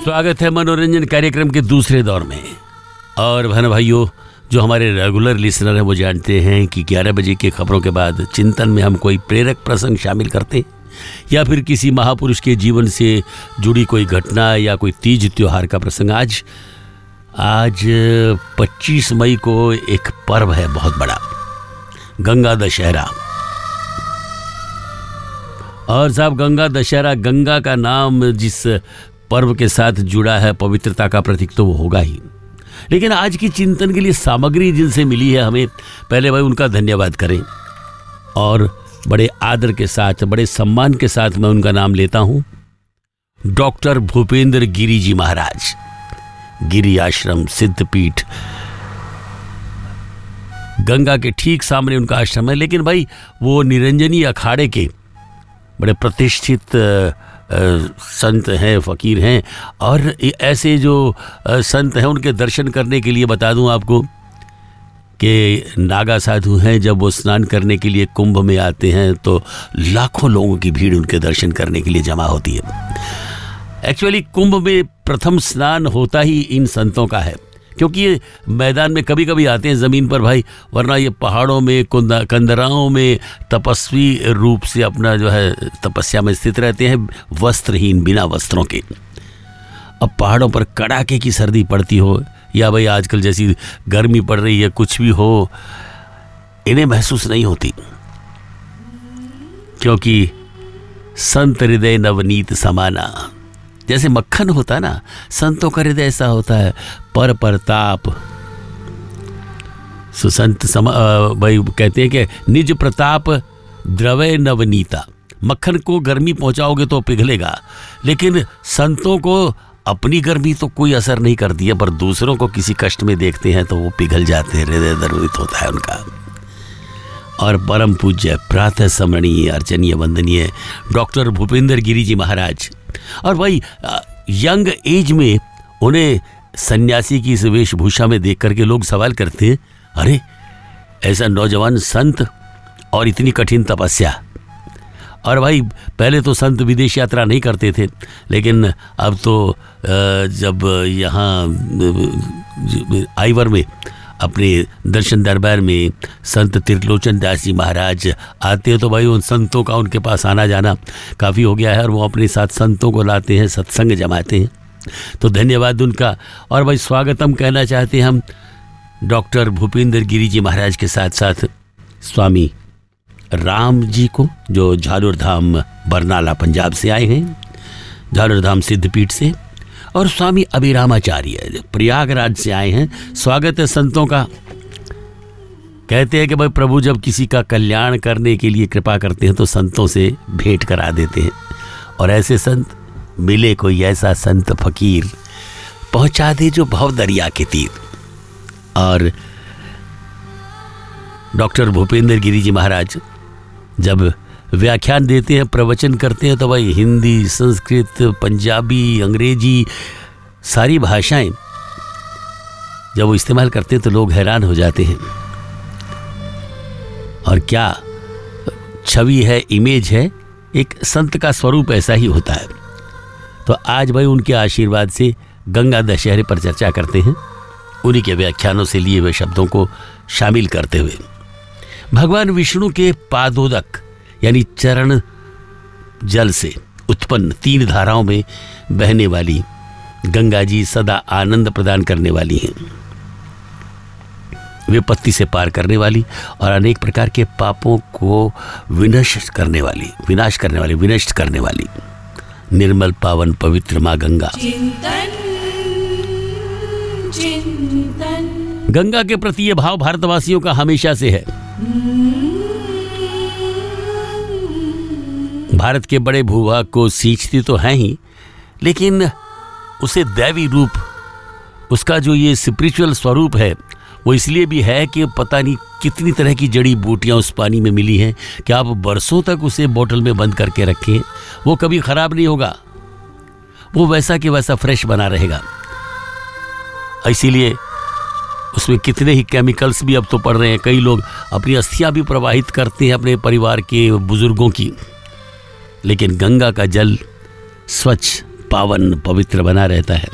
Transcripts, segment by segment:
स्वागत है मनोरंजन कार्यक्रम के दूसरे दौर में। और बहन भाइयों, जो हमारे रेगुलर लिसनर हैं वो जानते हैं कि 11 बजे की खबरों के बाद चिंतन में हम कोई प्रेरक प्रसंग शामिल करते हैं या फिर किसी महापुरुष के जीवन से जुड़ी कोई घटना या कोई तीज त्योहार का प्रसंग। आज 25 मई को एक पर्व है बहुत बड़ा, गंगा दशहरा। और साहब, गंगा दशहरा, गंगा का नाम जिस पर्व के साथ जुड़ा है, पवित्रता का प्रतीक तो वो होगा ही। लेकिन आज की चिंतन के लिए सामग्री जिनसे मिली है हमें, पहले भाई उनका धन्यवाद करें और बड़े आदर के साथ, बड़े सम्मान के साथ मैं उनका नाम लेता हूं। डॉक्टर भूपेंद्र गिरी जी महाराज, गिरी आश्रम सिद्धपीठ, गंगा के ठीक सामने उनका आश्रम है। लेकिन भाई वो निरंजनी अखाड़े के बड़े प्रतिष्ठित संत हैं, फकीर हैं। और ऐसे जो संत हैं उनके दर्शन करने के लिए बता दूं आपको कि नागा साधु हैं, जब वो स्नान करने के लिए कुंभ में आते हैं तो लाखों लोगों की भीड़ उनके दर्शन करने के लिए जमा होती है। एक्चुअली कुंभ में प्रथम स्नान होता ही इन संतों का है, क्योंकि ये मैदान में कभी कभी आते हैं ज़मीन पर भाई, वरना ये पहाड़ों में, कंदराओं में तपस्वी रूप से अपना जो है तपस्या में स्थित रहते हैं, वस्त्रहीन, बिना वस्त्रों के। अब पहाड़ों पर कड़ाके की सर्दी पड़ती हो या भाई आजकल जैसी गर्मी पड़ रही है, कुछ भी हो, इन्हें महसूस नहीं होती, क्योंकि संत हृदय नवनीत समाना। जैसे मक्खन होता है ना, संतों का हृदय ऐसा होता है, पर प्रताप सुसंत भाई कहते हैं कि निज प्रताप द्रवय नवनीता। मक्खन को गर्मी पहुंचाओगे तो पिघलेगा, लेकिन संतों को अपनी गर्मी तो कोई असर नहीं करती है, पर दूसरों को किसी कष्ट में देखते हैं तो वो पिघल जाते हैं, हृदय द्रवित होता है उनका। और परम पूज्य, प्रातः स्मरणीय, अर्चनीय, वंदनीय डॉक्टर भूपेंद्र गिरी जी महाराज। और भाई यंग एज में उन्हें सन्यासी की इस वेशभूषा में देख करके लोग सवाल करते हैं, अरे ऐसा नौजवान संत और इतनी कठिन तपस्या। और भाई पहले तो संत विदेश यात्रा नहीं करते थे, लेकिन अब तो जब यहाँ आईवर में अपने दर्शन दरबार में संत त्रिलोचन दास जी महाराज आते हैं तो भाई उन संतों का उनके पास आना जाना काफ़ी हो गया है, और वो अपने साथ संतों को लाते हैं, सत्संग जमाते हैं। तो धन्यवाद उनका। और भाई स्वागतम कहना चाहते हैं हम डॉक्टर भूपेंद्र गिरी जी महाराज के साथ साथ स्वामी राम जी को, जो झालुर धाम बरनाला पंजाब से आए हैं, झालुर धाम सिद्धपीठ से। और स्वामी अभिरामाचार्य प्रयागराज से आए हैं। स्वागत है संतों का। कहते हैं कि भाई प्रभु जब किसी का कल्याण करने के लिए कृपा करते हैं तो संतों से भेंट करा देते हैं, और ऐसे संत मिले कोई ऐसा संत फकीर, पहुंचा दे जो भव दरिया के तीर। और डॉक्टर भूपेंद्र गिरी जी महाराज जब व्याख्यान देते हैं, प्रवचन करते हैं, तो भाई हिंदी, संस्कृत, पंजाबी, अंग्रेजी, सारी भाषाएं जब वो इस्तेमाल करते हैं तो लोग हैरान हो जाते हैं। और क्या छवि है, इमेज है, एक संत का स्वरूप ऐसा ही होता है। तो आज भाई उनके आशीर्वाद से गंगा दशहरे पर चर्चा करते हैं, उन्हीं के व्याख्यानों से लिए हुए शब्दों को शामिल करते हुए। भगवान विष्णु के पादोदक यानी चरण जल से उत्पन्न 3 धाराओं में बहने वाली गंगा जी सदा आनंद प्रदान करने वाली हैं, विपत्ति से पार करने वाली और अनेक प्रकार के पापों को विनष्ट करने वाली निर्मल पावन पवित्र माँ गंगा। गंगा के प्रति ये भाव भारतवासियों का हमेशा से है। भारत के बड़े भूभाग को सींचती तो है ही, लेकिन उसे दैवी रूप, उसका जो ये स्पिरिचुअल स्वरूप है, वो इसलिए भी है कि पता नहीं कितनी तरह की जड़ी बूटियां उस पानी में मिली हैं कि आप बरसों तक उसे बोतल में बंद करके रखें, वो कभी खराब नहीं होगा, वो वैसा कि वैसा फ्रेश बना रहेगा। इसीलिए उसमें कितने ही केमिकल्स भी अब तो पड़ रहे हैं। कई लोग अपनी अस्थियां भी प्रवाहित करते हैं अपने परिवार के बुजुर्गों की, लेकिन गंगा का जल स्वच्छ, पावन पवित्र बना रहता है।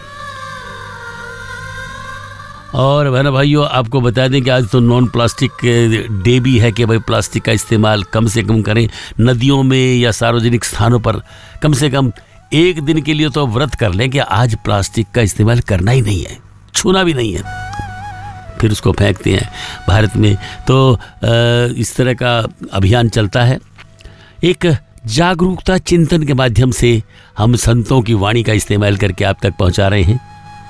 और बहना भाइयों, आपको बता दें कि आज तो नॉन प्लास्टिक डे भी है कि भाई प्लास्टिक का इस्तेमाल कम से कम करें। नदियों में या सार्वजनिक स्थानों पर कम से कम एक दिन के लिए तो व्रत कर लें कि आज प्लास्टिक का इस्तेमाल करना ही नहीं है, छूना भी नहीं है, फिर उसको फेंकते हैं। भारत में तो इस तरह का अभियान चलता है। एक जागरूकता चिंतन के माध्यम से हम संतों की वाणी का इस्तेमाल करके आप तक पहुंचा रहे हैं।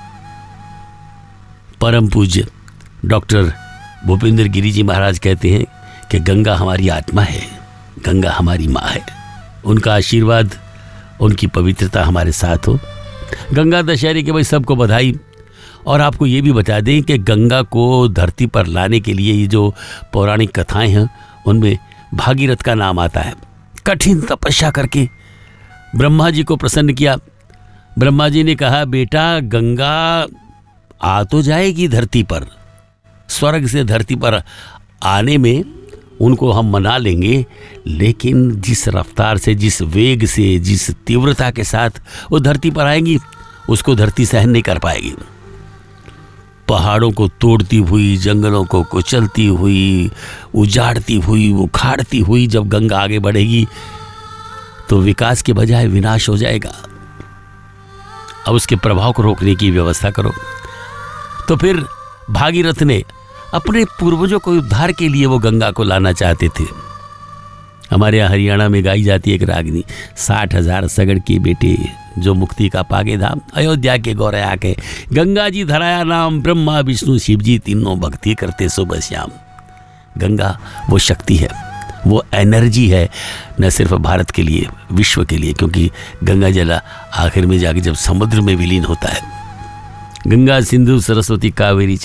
परम पूज्य डॉक्टर भूपेंद्र गिरी जी महाराज कहते हैं कि गंगा हमारी आत्मा है, गंगा हमारी माँ है। उनका आशीर्वाद, उनकी पवित्रता हमारे साथ हो। गंगा दशहरे के भाई सबको बधाई। और आपको ये भी बता दें कि गंगा को धरती पर लाने के लिए ये जो पौराणिक कथाएं हैं उनमें भागीरथ का नाम आता है। कठिन तपस्या करके ब्रह्मा जी को प्रसन्न किया। ब्रह्मा जी ने कहा, बेटा गंगा आ तो जाएगी धरती पर, स्वर्ग से धरती पर आने में उनको हम मना लेंगे, लेकिन जिस रफ्तार से, जिस वेग से, जिस तीव्रता के साथ वो धरती पर आएंगी उसको धरती सहन नहीं कर पाएगी। पहाड़ों को तोड़ती हुई, जंगलों को कुचलती हुई, उजाड़ती हुई, उखाड़ती हुई जब गंगा आगे बढ़ेगी तो विकास के बजाय विनाश हो जाएगा। अब उसके प्रभाव को रोकने की व्यवस्था करो। तो फिर भागीरथ ने अपने पूर्वजों को उद्धार के लिए वो गंगा को लाना चाहते थे। हमारे यहाँ हरियाणा में गाई जाती है एक रागनी, 60,000 सगड़ के बेटे जो मुक्ति का पागे धाम, अयोध्या के गौरया के गंगा जी धराया नाम, ब्रह्मा विष्णु शिव जी तीनों भक्ति करते सुबह शाम। गंगा वो शक्ति है, वो एनर्जी है, न सिर्फ भारत के लिए, विश्व के लिए, क्योंकि गंगा जल आखिर में जाके जब समुद्र में विलीन होता है। गंगा सिंधु सरस्वती कावेरी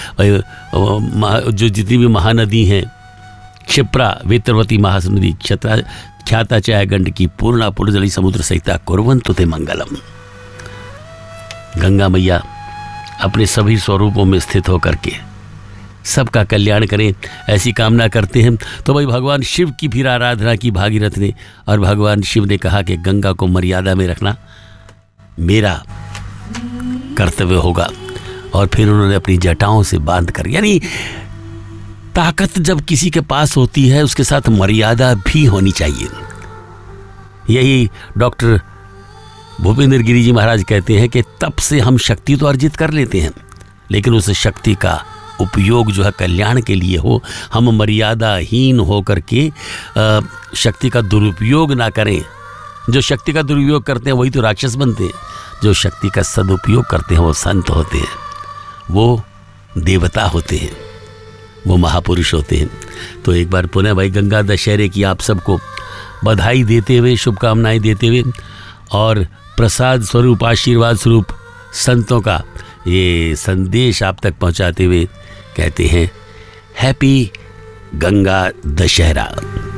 जो जितनी भी महानदी हैं, क्षिप्रा वेत्रवती महानदी ख्याता चाय गंड की पूर्णा पुरजली समुद्र सहिता कुर्वन्तु ते मंगलम। गंगा मैया अपने सभी स्वरूपों में स्थित होकर के सबका कल्याण करें, ऐसी कामना करते हैं। तो भाई भगवान शिव की फिर आराधना की भागीरथ ने, और भगवान शिव ने कहा कि गंगा को मर्यादा में रखना मेरा कर्तव्य होगा। और फिर उन्होंने अपनी जटाओं से बांध कर, यानी ताकत जब किसी के पास होती है उसके साथ मर्यादा भी होनी चाहिए। यही डॉक्टर भूपेंद्र गिरी जी महाराज कहते हैं कि तप से हम शक्ति तो अर्जित कर लेते हैं, लेकिन उस शक्ति का उपयोग जो है कल्याण के लिए हो। हम मर्यादाहीन होकर के शक्ति का दुरुपयोग ना करें। जो शक्ति का दुरुपयोग करते हैं वही तो राक्षस बनते हैं, जो शक्ति का सदुपयोग करते हैं वो संत होते हैं, वो देवता होते हैं, वो महापुरुष होते हैं। तो एक बार पुनः भाई गंगा दशहरे की आप सबको बधाई देते हुए, शुभकामनाएं देते हुए और प्रसाद स्वरूप, आशीर्वाद स्वरूप संतों का ये संदेश आप तक पहुंचाते हुए कहते हैं हैप्पी गंगा दशहरा।